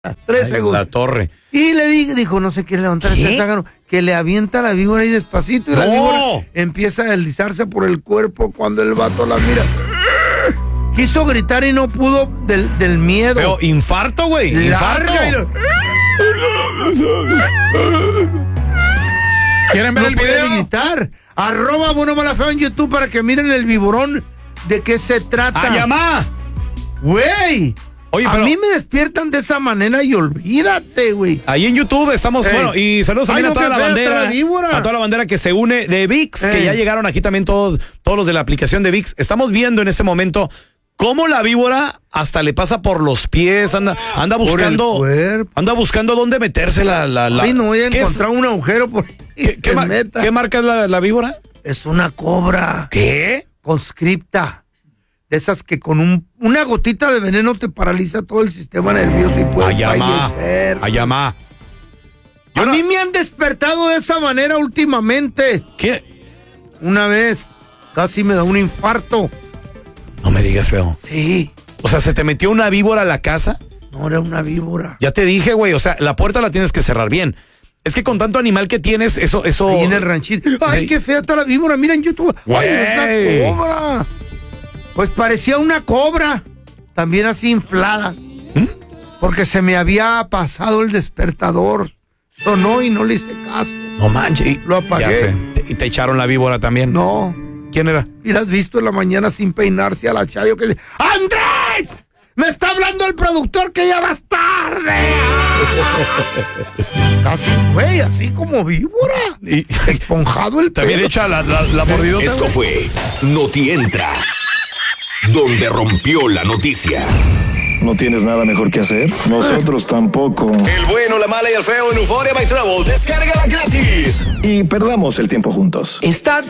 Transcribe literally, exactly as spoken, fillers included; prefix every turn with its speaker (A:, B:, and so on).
A: Tres
B: Ay,
A: segundos.
B: La torre.
A: Y le di, dijo, no se quiere levantar este zángano, que le avienta la víbora ahí despacito y la
B: ¡No!
A: víbora empieza a deslizarse por el cuerpo cuando el vato la mira. Quiso gritar y no pudo del, del miedo.
B: Pero infarto, güey. Infarto.
A: Larga y lo-
B: ¿Quieren ver
A: no
B: el
A: puede
B: video?
A: ni gritar. Arroba Bueno Mala Feo en YouTube para que miren el viborón. ¿De qué se trata?
B: ¡A llamar!
A: Güey.
B: Oye,
A: a
B: pero-
A: mí me despiertan de esa manera y olvídate, güey.
B: Ahí en YouTube estamos,
A: Ey.
B: bueno, y saludos también
A: Ay,
B: a
A: no,
B: toda
A: qué
B: la
A: fea está
B: bandera,
A: la víbora.
B: a toda la bandera que se une de V I X, que
A: Ey.
B: ya llegaron aquí también todos, todos los de la aplicación de V I X. Estamos viendo en este momento cómo la víbora hasta le pasa por los pies, anda, anda
A: Por el
B: buscando,
A: cuerpo.
B: anda buscando dónde meterse la, la, la.
A: Ay, no voy a
B: ¿Qué es?
A: encontrar un agujero por ahí y
B: ¿Qué,
A: se
B: qué ma-
A: meta.
B: qué marca es la, la víbora?
A: Es una cobra.
B: ¿Qué?
A: Conscripta. De esas que con un, una gotita de veneno te paraliza todo el sistema nervioso y puedes
B: Ayamá,
A: fallecer.
B: Ayamá.
A: A mí me han despertado de esa manera últimamente.
B: ¿Qué?
A: Una vez casi me da un infarto.
B: No me digas, feo.
A: Sí.
B: O sea, ¿se te metió una víbora a la casa?
A: No, era una víbora.
B: Ya te dije, güey, o sea, la puerta la tienes que cerrar bien. Es que con tanto animal que tienes, eso, eso.
A: Ahí en el ranchito. Ay,
B: Sí.
A: qué fea está la víbora. Mira en YouTube. Ay, es
B: Güey.
A: una cobra. Pues parecía una cobra. También así inflada.
B: ¿Mm?
A: Porque se me había pasado el despertador. Sonó y no le hice caso.
B: No manches. y-
A: Lo apagué.
B: Ya sé. Te- Y te echaron la víbora también.
A: No.
B: ¿Quién era?
A: Hubieras visto en la mañana sin peinarse a la Chayo que dice, ¡Andrés! ¡Me está hablando el productor que ya vas tarde! Así, güey, así como víbora.
B: Y,
A: Esponjado el
B: también
A: pelo.
B: echa la, la, la mordidota.
C: Esto
B: güey.
C: fue Noti Entra, donde rompió la noticia.
D: ¿No tienes nada mejor que hacer? Nosotros tampoco.
C: El bueno, la mala y el feo en Euphoria by Travel. Descárgala gratis.
D: Y perdamos el tiempo juntos.
C: Estás